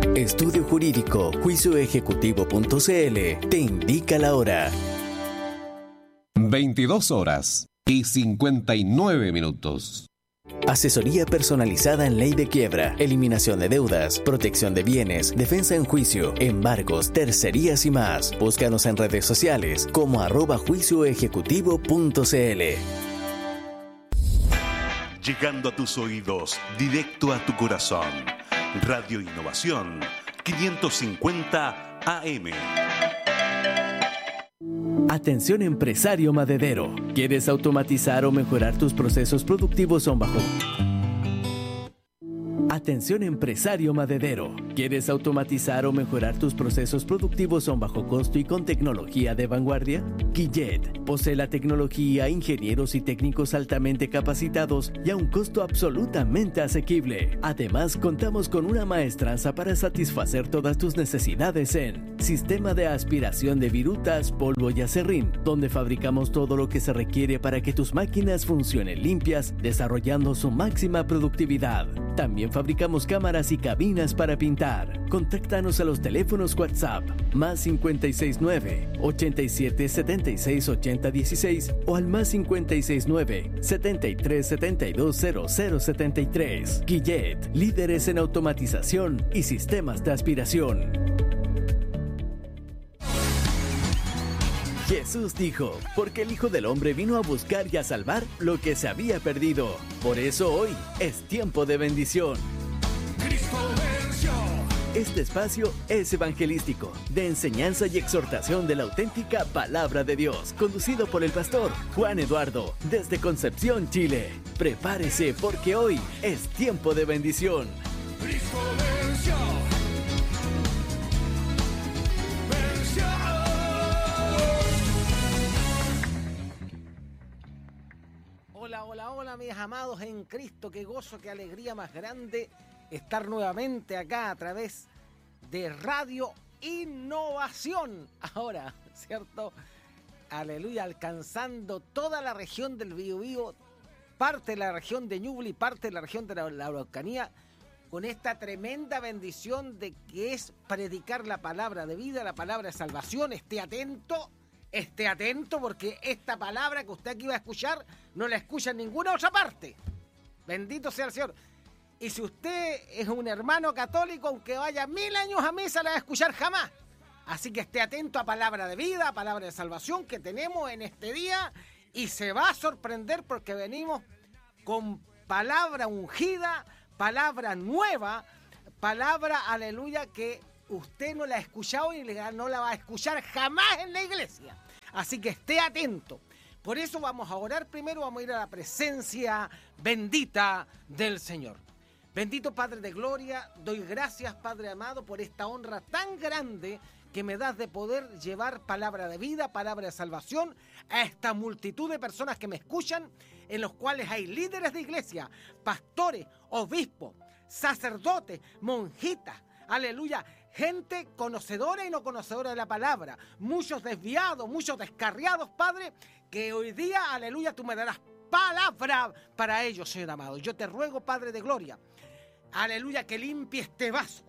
Estudio Jurídico Juicioejecutivo.cl te indica la hora. 22:59. Asesoría personalizada en ley de quiebra, eliminación de deudas, protección de bienes, defensa en juicio, embargos, tercerías y más. Búscanos en redes sociales como @juicioejecutivo.cl. Llegando a tus oídos, directo a tu corazón. Radio Innovación 550 AM. Atención empresario maderero. ¿Quieres automatizar o mejorar tus procesos productivos o bajo? Atención empresario maderero. ¿Quieres automatizar o mejorar tus procesos productivos a un bajo costo y con tecnología de vanguardia? Quillet posee la tecnología, ingenieros y técnicos altamente capacitados y a un costo absolutamente asequible. Además, contamos con una maestranza para satisfacer todas tus necesidades en sistema de aspiración de virutas, polvo y acerrín, donde fabricamos todo lo que se requiere para que tus máquinas funcionen limpias, desarrollando su máxima productividad. También fabricamos cámaras y cabinas para pintar. Contáctanos a los teléfonos WhatsApp +569 87 76 80 16 o al +569 73 72 00 73. Quillet, líderes en automatización y sistemas de aspiración. Jesús dijo, porque el Hijo del Hombre vino a buscar y a salvar lo que se había perdido. Por eso hoy es tiempo de bendición. Cristo venció. Este espacio es evangelístico, de enseñanza y exhortación de la auténtica palabra de Dios, conducido por el pastor Juan Eduardo, desde Concepción, Chile. Prepárese porque hoy es tiempo de bendición. Cristo venció. Venció. Hola, hola, hola, mis amados en Cristo. Qué gozo, qué alegría más grande estar nuevamente acá a través de Radio Innovación. Ahora, ¿cierto? Aleluya, alcanzando toda la región del Biobío, parte de la región de Ñuble y parte de la región de la Araucanía, con esta tremenda bendición de que es predicar la palabra de vida, la palabra de salvación. Esté atento porque esta palabra que usted aquí va a escuchar no la escucha en ninguna otra parte. Bendito sea el Señor. Y si usted es un hermano católico, aunque vaya 1000 años a misa, la va a escuchar jamás. Así que esté atento a palabra de vida, a palabra de salvación que tenemos en este día y se va a sorprender porque venimos con palabra ungida, palabra nueva, palabra, aleluya, que usted no la ha escuchado y no la va a escuchar jamás en la iglesia. Así que esté atento. Por eso vamos a orar primero, vamos a ir a la presencia bendita del Señor. Bendito Padre de Gloria, doy gracias, Padre amado, por esta honra tan grande que me das de poder llevar palabra de vida, palabra de salvación a esta multitud de personas que me escuchan, en los cuales hay líderes de iglesia, pastores, obispos, sacerdotes, monjitas, aleluya, gente conocedora y no conocedora de la palabra, muchos desviados, muchos descarriados, Padre, que hoy día, aleluya, tú me darás palabra para ellos, Señor amado. Yo te ruego, Padre de Gloria, aleluya, que limpie este vaso.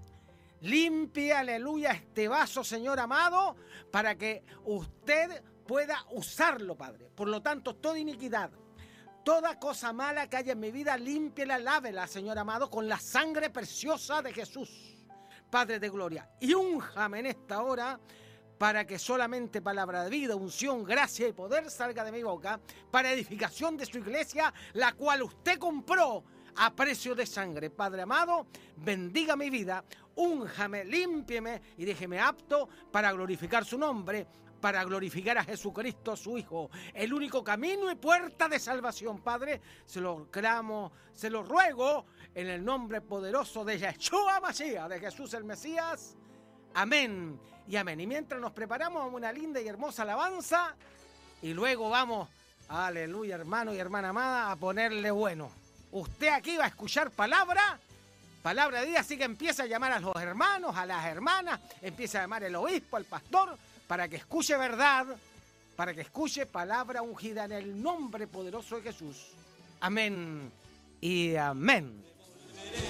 Limpie, aleluya, este vaso, Señor amado, para que usted pueda usarlo, Padre. Por lo tanto, toda iniquidad, toda cosa mala que haya en mi vida, límpiela, lávela, Señor amado, con la sangre preciosa de Jesús, Padre de Gloria. Y únjame en esta hora para que solamente palabra de vida, unción, gracia y poder salga de mi boca para edificación de su iglesia, la cual usted compró a precio de sangre. Padre amado, bendiga mi vida, únjame, límpieme y déjeme apto para glorificar su nombre, para glorificar a Jesucristo, su Hijo, el único camino y puerta de salvación. Padre, se lo clamo, se lo ruego en el nombre poderoso de Yeshua Mashiach, de Jesús el Mesías. Amén y amén. Y mientras nos preparamos a una linda y hermosa alabanza, y luego vamos, aleluya, hermano y hermana amada, a ponerle bueno. Usted aquí va a escuchar palabra de vida, así que empieza a llamar a los hermanos, a las hermanas, empieza a llamar al obispo, al pastor, para que escuche verdad, para que escuche palabra ungida en el nombre poderoso de Jesús. Amén y amén.